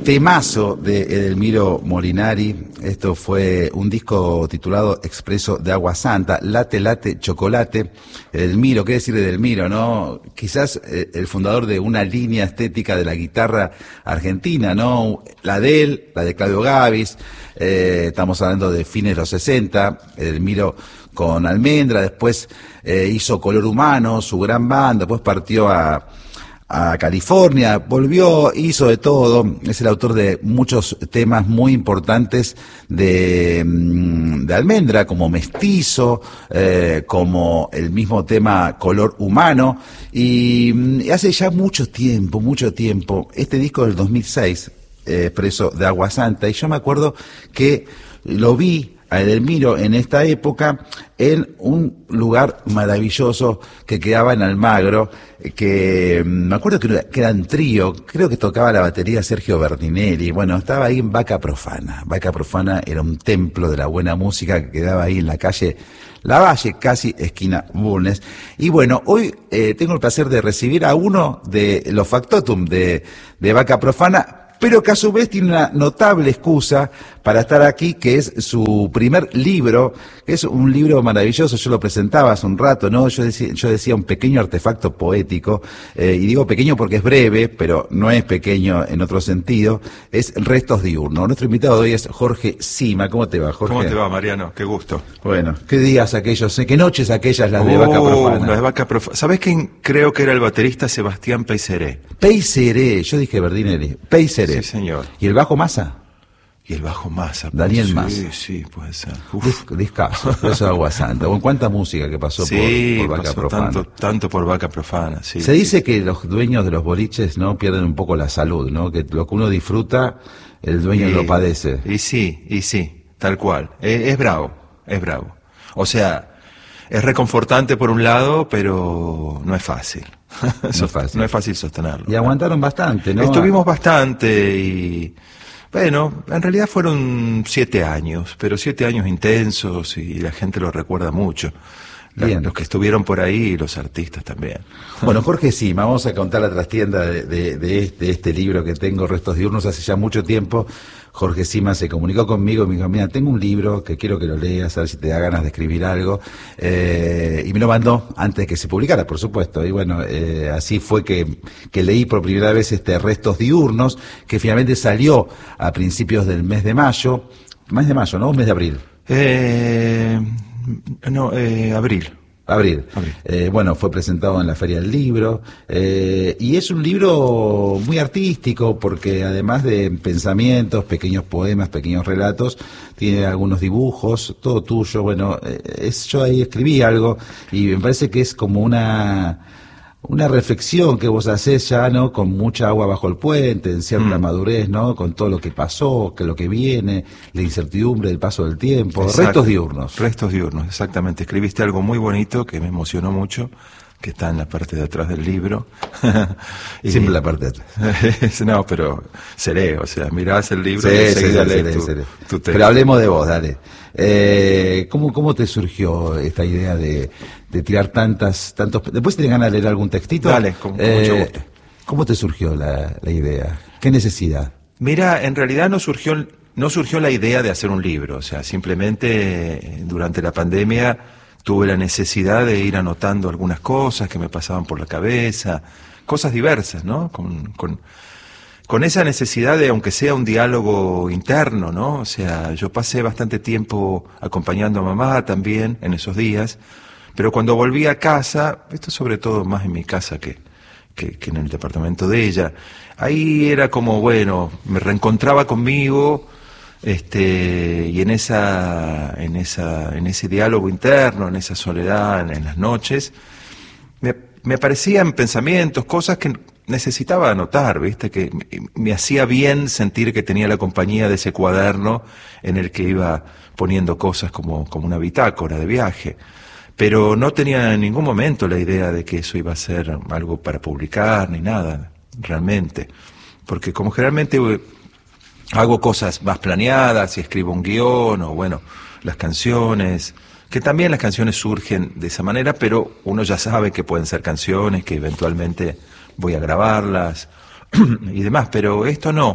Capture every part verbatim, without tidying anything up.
Temazo de Edelmiro Molinari. Esto fue un disco titulado Expreso de Agua Santa, Late Late Chocolate. Edelmiro, ¿qué decir de Edelmiro, no? Quizás eh, el fundador de una línea estética de la guitarra argentina, ¿no? La de él, la de Claudio Gabis, eh, estamos hablando de fines de los sesenta, Edelmiro con Almendra, después eh, hizo Color Humano, su gran banda, después partió a... a California, volvió, hizo de todo, es el autor de muchos temas muy importantes de, de Almendra, como Mestizo, eh, como el mismo tema Color Humano, y hace ya mucho tiempo, mucho tiempo, este disco del dos mil seis, eh, Expreso de Agua Santa, y yo me acuerdo que lo vi a Edelmiro en esta época en un lugar maravilloso que quedaba en Almagro, que me acuerdo que era, que era un trío, creo que tocaba la batería Sergio Bertinelli, bueno, estaba ahí en Vaca Profana. Vaca Profana era un templo de la buena música que quedaba ahí en la calle Lavalle, casi esquina Bulnes. Y bueno, hoy eh, tengo el placer de recibir a uno de los factotum de, de Vaca Profana, pero que a su vez tiene una notable excusa para estar aquí, que es su primer libro, que es un libro maravilloso. Yo lo presentaba hace un rato, ¿no? Yo decía, yo decía un pequeño artefacto poético, eh, y digo pequeño porque es breve, pero no es pequeño en otro sentido, es Restos Diurnos. Nuestro invitado de hoy es Jorge Sima. ¿Cómo te va, Jorge? ¿Cómo te va, Mariano? Qué gusto. Bueno, ¿qué días aquellos, eh? ¿Qué noches aquellas las de oh, Vaca Profana? Las de Vaca Profana. ¿Sabés quién creo que era el baterista? Sebastián Peiseré. Peiseré, yo dije Berdinelli. Peiseré. Sí, señor. ¿Y el bajo Massa? Y el bajo Massa. Daniel sí, Massa. Sí, sí, puede ser. Uf. Discazo, eso de Agua Santa. Bueno, ¿cuánta música que pasó sí, por, por Vaca pasó Profana? Tanto, tanto por Vaca Profana, sí. Se dice sí. que los dueños de los boliches, ¿no?, pierden un poco la salud, ¿no? Que lo que uno disfruta, el dueño y, lo padece. Y sí, y sí, tal cual. Es, es bravo, es bravo. O sea, es reconfortante por un lado, pero no es fácil. No es fácil. No es fácil sostenerlo. Y aguantaron bastante, ¿no? Estuvimos bastante y... Bueno, en realidad fueron siete años, pero siete años intensos y la gente lo recuerda mucho. La, Bien. Los que estuvieron por ahí y los artistas también. Bueno, Jorge Sima, vamos a contar la trastienda de, de, de, este, de este libro que tengo, Restos Diurnos, hace ya mucho tiempo. Jorge Sima se comunicó conmigo y me dijo, mira, tengo un libro que quiero que lo leas, a ver si te da ganas de escribir algo, eh, y me lo mandó antes de que se publicara, por supuesto, y bueno, eh, así fue que, que leí por primera vez este Restos Diurnos, que finalmente salió a principios del mes de mayo, mes de mayo, ¿no? ¿O mes de abril? Eh, no, eh, abril. Abril. Abril. Eh, bueno, fue presentado en la Feria del Libro, eh, y es un libro muy artístico porque además de pensamientos, pequeños poemas, pequeños relatos, tiene algunos dibujos, todo tuyo. Bueno, eh, es, yo ahí escribí algo y me parece que es como una... una reflexión que vos hacés ya, ¿no?, con mucha agua bajo el puente, en cierta mm. madurez, ¿no?, con todo lo que pasó, que lo que viene, la incertidumbre del paso del tiempo. Exacto. Restos diurnos. Restos diurnos, exactamente. Escribiste algo muy bonito que me emocionó mucho, que está en la parte de atrás del libro. y siempre la parte de atrás. No, pero seré, o sea, mirás el libro sí, y enseguida sí, lees seré, tu, seré. tu texto. Pero hablemos de vos, dale. Eh, ¿cómo, ¿Cómo te surgió esta idea de, de tirar tantas, tantos... ¿Después tenés ganas de leer algún textito? Dale, con, con eh, mucho gusto. ¿Cómo te surgió la, la idea? ¿Qué necesidad? Mira, en realidad no surgió, no surgió la idea de hacer un libro, o sea, simplemente durante la pandemia tuve la necesidad de ir anotando algunas cosas que me pasaban por la cabeza, cosas diversas, ¿no? Con, con, con esa necesidad de, aunque sea un diálogo interno, ¿no? O sea, yo pasé bastante tiempo acompañando a mamá también en esos días, pero cuando volví a casa, esto sobre todo más en mi casa que, que, que en el departamento de ella, ahí era como, bueno, me reencontraba conmigo, este, y en esa, en esa, en ese diálogo interno, en esa soledad, en, en las noches, me, me aparecían pensamientos, cosas que necesitaba anotar, ¿viste? Que me, me hacía bien sentir que tenía la compañía de ese cuaderno en el que iba poniendo cosas como, como una bitácora de viaje. Pero no tenía en ningún momento la idea de que eso iba a ser algo para publicar, ni nada, realmente. Porque como generalmente hago cosas más planeadas y escribo un guión, o bueno, las canciones, que también las canciones surgen de esa manera, pero uno ya sabe que pueden ser canciones, que eventualmente voy a grabarlas y demás, pero esto no.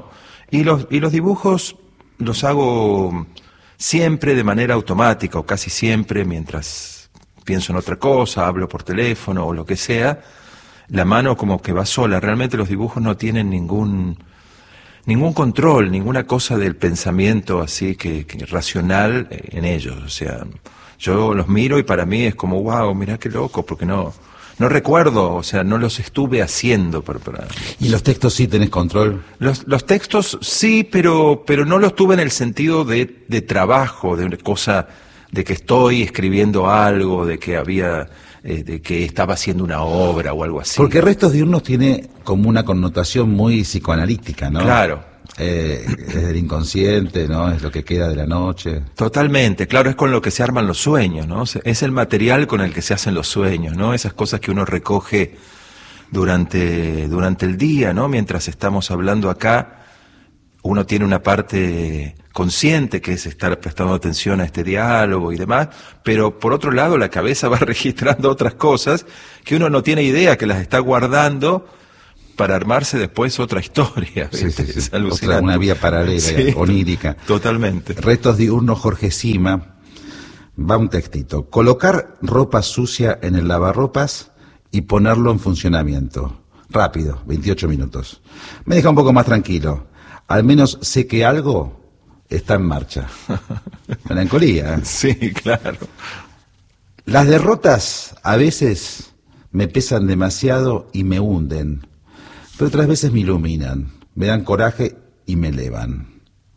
Y los, y los dibujos los hago siempre de manera automática, o casi siempre, mientras pienso en otra cosa, hablo por teléfono o lo que sea, la mano como que va sola. Realmente los dibujos no tienen ningún, ningún control, ninguna cosa del pensamiento así que, que racional en ellos. O sea, yo los miro y para mí es como, wow, mirá qué loco, porque no... No recuerdo, o sea, no los estuve haciendo. Para, para... ¿Y los textos sí tenés control? Los, los textos sí, pero, pero no los tuve en el sentido de, de trabajo, de una cosa, de que estoy escribiendo algo, de que había, eh, de que estaba haciendo una obra o algo así. Porque Restos diurnos tiene como una connotación muy psicoanalítica, ¿no? Claro. Eh, es del inconsciente, ¿no? Es lo que queda de la noche. Totalmente, claro, es con lo que se arman los sueños, ¿no? Es el material con el que se hacen los sueños, ¿no? Esas cosas que uno recoge durante, durante el día, ¿no? Mientras estamos hablando acá, uno tiene una parte consciente que es estar prestando atención a este diálogo y demás, pero por otro lado la cabeza va registrando otras cosas que uno no tiene idea que las está guardando para armarse después otra historia. Sí, sí, sí. Es alucinante. Otra, una vía paralela, sí, onírica. Totalmente. Restos diurnos, Jorge Sima. Va un textito. Colocar ropa sucia en el lavarropas y ponerlo en funcionamiento. Rápido, veintiocho minutos. Me deja un poco más tranquilo. Al menos sé que algo está en marcha. Melancolía, ¿eh? Sí, claro. Las derrotas a veces me pesan demasiado y me hunden. Pero otras veces me iluminan, me dan coraje y me elevan.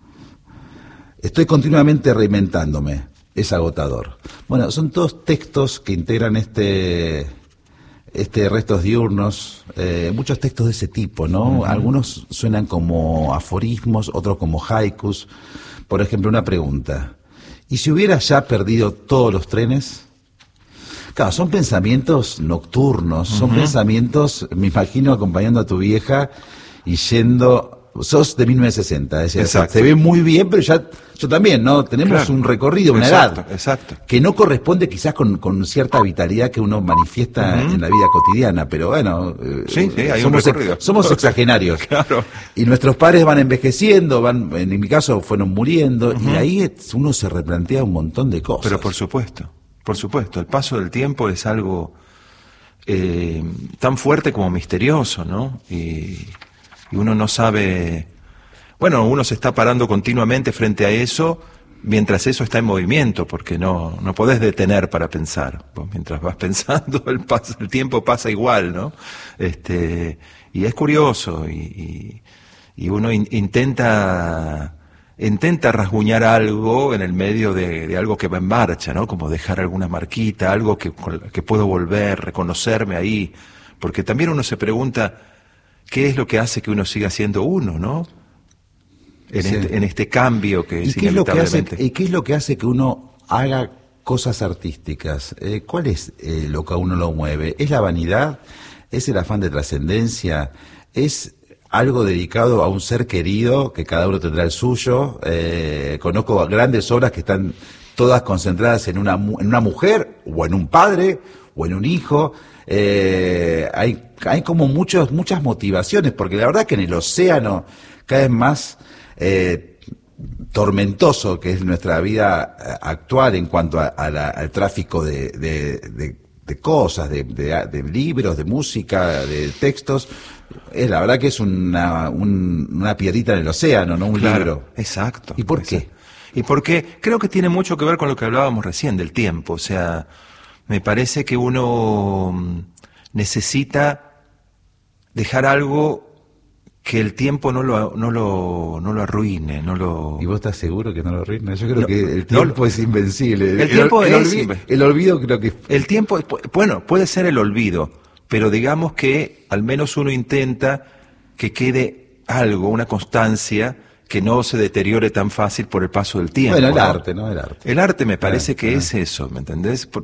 Estoy continuamente reinventándome, es agotador. Bueno, son todos textos que integran este, este Restos diurnos, eh, muchos textos de ese tipo, ¿no? Uh-huh. Algunos suenan como aforismos, otros como haikus. Por ejemplo, una pregunta. ¿Y si hubiera ya perdido todos los trenes? Claro, son pensamientos nocturnos, son uh-huh. pensamientos, me imagino, acompañando a tu vieja y yendo... Sos de mil novecientos sesenta, es decir, se ve muy bien, pero ya yo también, ¿no? Tenemos claro. un recorrido, una exacto, edad exacto. que no corresponde quizás con, con cierta vitalidad que uno manifiesta uh-huh. en la vida cotidiana, pero bueno, sí, sí, hay somos, un recorrido. Ex, somos exagenarios. Claro. Y nuestros padres van envejeciendo, van, en mi caso fueron muriendo, uh-huh. y ahí uno se replantea un montón de cosas. Pero por supuesto. Por supuesto, el paso del tiempo es algo eh, tan fuerte como misterioso, ¿no? Y, y uno no sabe... Bueno, uno se está parando continuamente frente a eso, mientras eso está en movimiento, porque no, no podés detener para pensar. Vos mientras vas pensando, el, paso, el tiempo pasa igual, ¿no? Este, y es curioso, y, y, y uno in, intenta... intenta rasguñar algo en el medio de, de algo que va en marcha, ¿no? Como dejar alguna marquita, algo que, que puedo volver, reconocerme ahí. Porque también uno se pregunta, ¿qué es lo que hace que uno siga siendo uno, no? En, sí. este, en este cambio que es inevitablemente. ¿Y qué es lo que hace que uno haga cosas artísticas? Eh, ¿Cuál es eh, lo que a uno lo mueve? ¿Es la vanidad? ¿Es el afán de trascendencia? ¿Es algo dedicado a un ser querido, que cada uno tendrá el suyo? Eh, conozco grandes obras que están todas concentradas en una, en una mujer, o en un padre, o en un hijo. Eh, hay, hay como muchos, muchas motivaciones, porque la verdad que en el océano cada vez más eh, tormentoso que es nuestra vida actual en cuanto a, a la, al tráfico de, de, de, de cosas, de, de, de libros, de música, de textos. Es la verdad que es una, un, una piedrita en el océano, no un claro, libro. Exacto. ¿Y por exacto. qué? Y porque creo que tiene mucho que ver con lo que hablábamos recién del tiempo. O sea, me parece que uno necesita dejar algo que el tiempo no lo no lo no lo arruine, no lo... ¿Y vos estás seguro que no lo arruina? Yo creo no, que el tiempo no, es invencible. El, el tiempo el, es... El olvido, el olvido creo que... El tiempo, bueno, puede ser el olvido, pero digamos que al menos uno intenta que quede algo, una constancia que no se deteriore tan fácil por el paso del tiempo. Bueno, el ¿no? arte, ¿no? El arte. El arte me parece ah, que ah. es eso, ¿me entendés? Por,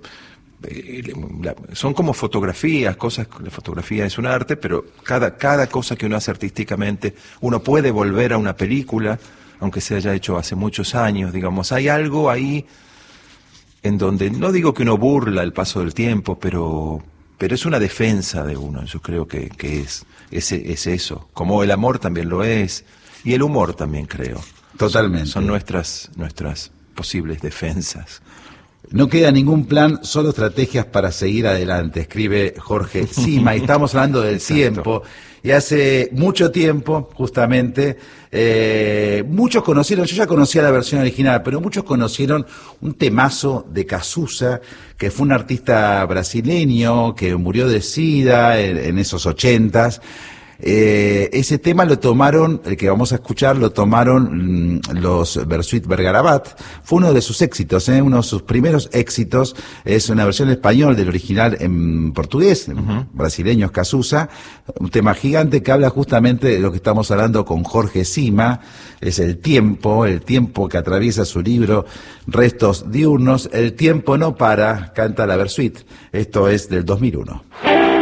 son como fotografías, cosas, la fotografía es un arte, pero cada, cada cosa que uno hace artísticamente, uno puede volver a una película, aunque se haya hecho hace muchos años, digamos, hay algo ahí en donde, no digo que uno burla el paso del tiempo, pero, pero es una defensa de uno, yo creo que, que es, es, es eso, como el amor también lo es, Y el humor también, creo. Totalmente. Son, son nuestras, nuestras posibles defensas. No queda ningún plan, solo estrategias para seguir adelante, escribe Jorge Sima, y estamos hablando del Exacto. tiempo. Y hace mucho tiempo, justamente, eh, muchos conocieron, yo ya conocía la versión original, pero muchos conocieron un temazo de Cazuza, que fue un artista brasileño que murió de SIDA en, en esos ochentas. Eh, ese tema lo tomaron, el que vamos a escuchar, lo tomaron mmm, los Bersuit Vergarabat. Fue uno de sus éxitos, ¿eh? uno de sus primeros éxitos. Es una versión en español del original en portugués, en uh-huh. brasileños Cazuza. Un tema gigante que habla justamente de lo que estamos hablando con Jorge Sima. Es el tiempo, el tiempo que atraviesa su libro Restos Diurnos. El tiempo no para, canta la Bersuit. Esto es del dos mil uno.